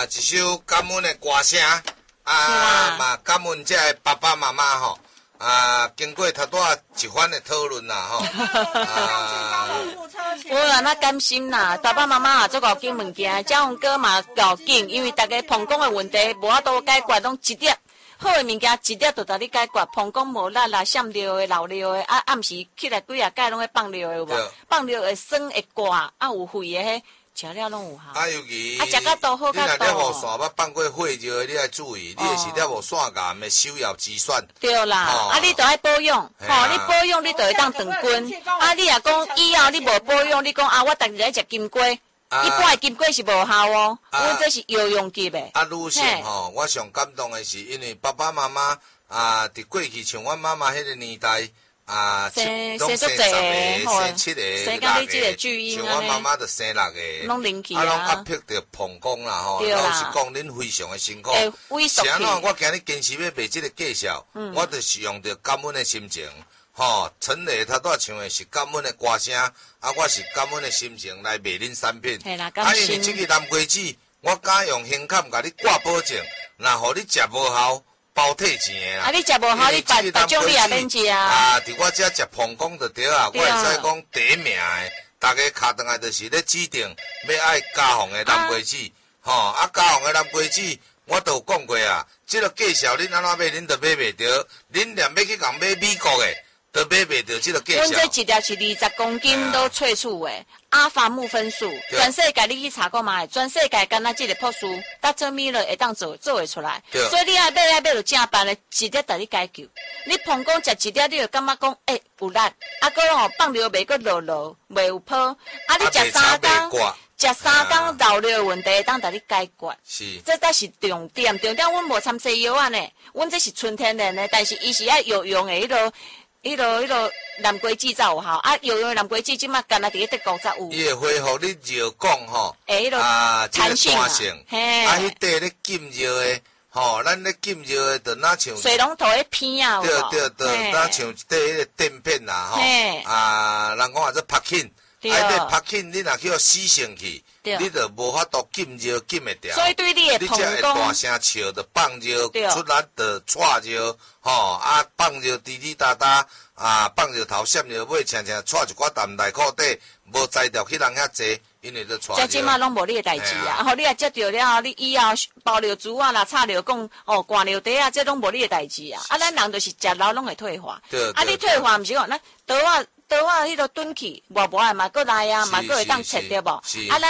一首感恩的歌声嘛感恩这个爸爸妈妈吼经过头仔一番的讨论啦吼我啊那甘心啦，爸爸妈妈也做搞紧物件，这样哥嘛搞紧，因为大家膀胱的问题无法度解决，拢一点好的物件一点就带你解决，膀胱无力啦、闪尿的、流尿的，暗时起来几啊盖拢会放尿的有无？放尿会酸会挂，有肺的迄。食了拢有效。 尤其食甲多好甲多。 你若了无线要放过火热，你要注意，你是了无线癌的首要之选。 对啦，你就爱保养，你保养你就会当长根。你若讲以后你无保养，你讲我逐日来食金龟，一般的金龟是无效哦，阮这是药用级的。 女性我上感动的是，因为爸爸妈妈伫过去像阮妈妈迄个年代。 生足济个， 生7个、 6个， 像我妈妈就生6个， 拢灵气拢压迫着膀胱啦吼。老实讲，恁非常的辛苦。是安怎？我今日坚持要卖这个介绍，我就是用着感恩的心情，陈雷头拄唱的是感恩的歌声，我是感恩的心情来卖恁产品。 因为这个南瓜子，我敢用现砍甲你挂保证，若互你食无效。包退钱的啦！ 你食无好，你别种你也免食啊！ 伫我遮食膀胱就对啊，我会使讲第一名的，大家卡转来就是咧指定要爱家红的南瓜子，家红的南瓜子，我都有讲过啊。这个介绍恁安怎买，恁就买袂着，恁连要去共买美国的，都买袂着这个介绍。 阮这一条是20公斤都萃取的。阿法木酚素，全世界你去查过嘛？全世界敢若这个朴素，搭做米了会当做会出来。所以你爱买就正办的，一粒带你解救。你膀胱食一粒，你就感觉讲有力，搁放尿袂搁落，袂有泡。你食3工，食3工流尿的问题，当带你解决。 是， 这才是重点。重点，阮无掺西药啊呢，阮这是纯天然的，但是伊是爱药用的迄个南瓜子才有效，药用的南瓜子即马干那伫咧德国才有。 伊会恢复你热讲吼， 弹性啊， 迄块咧浸热的，咱咧浸热的，就哪像水龙头迄片啊， 对，哪像一块迄个垫片啦，人讲话做拍紧，迄个拍紧，你若去互死性去，你就无法度浸热浸会掉。 所以对你的膀胱， 你才会大声笑，就放热，出力就踹热，放热滴滴答答。放热头闪热尾，常常带一寡淡内裤底，无摘掉去人遐坐，因为都带热。 即马拢无你的代志啊！你也接到了，你以后包尿珠啊、插尿管、灌尿袋啊，这拢无你的代志啊！咱人就是食老拢会退化。你退化毋是讲咱倒迄个蹲去，活活的嘛，过来啊，嘛，过会当切对无？